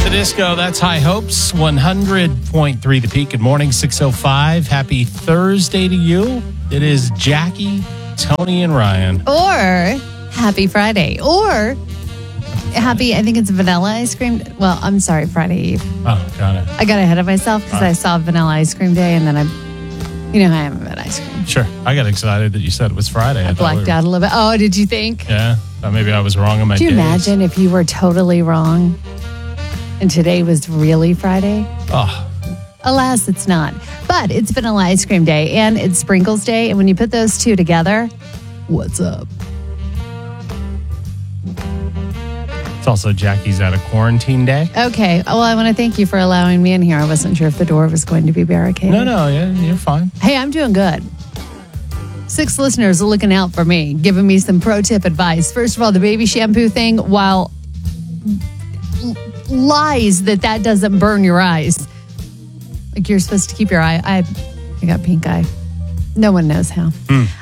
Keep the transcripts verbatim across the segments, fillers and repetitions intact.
the disco. That's High Hopes. one hundred point three The Peak. Good morning, six oh five. Happy Thursday to you. It is Jackie, Tony, and Ryan. Or happy Friday. Or happy, I think it's vanilla ice cream. Well, I'm sorry, Friday Eve. Oh, got it. I got ahead of myself because I saw vanilla ice cream day and then I, you know, I haven't had ice cream. Sure. I got excited that you said it was Friday. I, I blacked we were... out a little bit. Oh, did you think? Yeah. Thought maybe I was wrong on my days. Do you days. imagine if you were totally wrong and today was really Friday? Oh. Alas, it's not. But it's vanilla ice cream day and it's sprinkles day. And when you put those two together, what's up? It's also Jackie's out of quarantine day. Okay. Well, I want to thank you for allowing me in here. I wasn't sure if the door was going to be barricaded. No, no, yeah, you're fine. Hey, I'm doing good. Six listeners are looking out for me, giving me some pro tip advice. First of all, the baby shampoo thing, while l- lies that that doesn't burn your eyes. Like you're supposed to keep your eye. I, I got pink eye. No one knows how.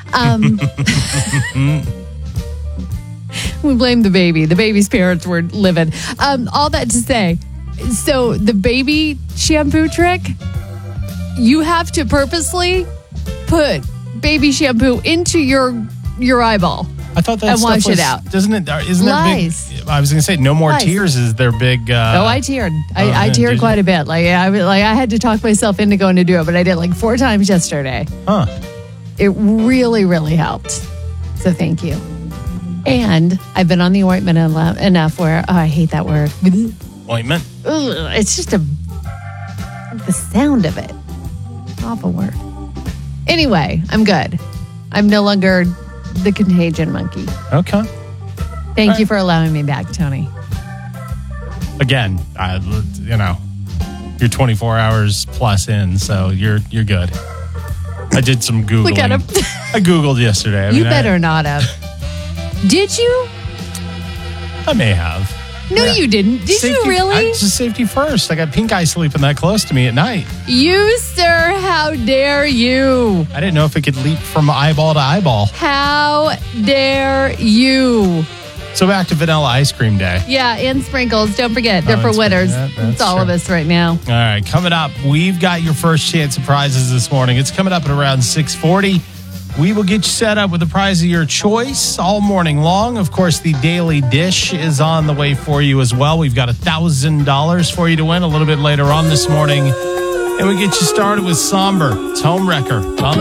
Mm. Um, we blame the baby. The baby's parents were livid. Um, all that to say, so the baby shampoo trick, you have to purposely put baby shampoo into your your eyeball. I thought that and stuff wash was, it out. Doesn't it? Isn't Lies. that big? I was going to say, no more Lies. tears is their big. Uh, oh, I teared. I, oh, I teared did quite you? a bit. Like I was- like I had to talk myself into going to do it, but I did like four times yesterday. Huh. It really, really helped. So thank you. And I've been on the ointment enough, enough where oh, I hate that word. Ointment. Ugh, it's just a the sound of it. Awful word. Anyway, I'm good. I'm no longer the contagion monkey. Okay. Thank All you right. for allowing me back, Tony. Again, I, you know, you're twenty-four hours plus in, so you're you're good. I did some Googling. Look at him. I Googled yesterday. I You mean, better I, not have. Did you? I may have. No, Yeah. you didn't. Did Safety, you really? I, just safety first. I got pink eye sleeping that close to me at night. You, sir, how dare you? I didn't know if it could leap from eyeball to eyeball. How dare you? So back to vanilla ice cream day. Yeah, and sprinkles. Don't forget, they're Oh, for and winners. spring- that- It's that's all of true. us right now. All right, coming up, we've got your first chance of prizes this morning. It's coming up at around six forty. We will get you set up with a prize of your choice all morning long. Of course, the Daily Dish is on the way for you as well. We've got one thousand dollars for you to win a little bit later on this morning. And we get you started with Somber. It's Home Wrecker on the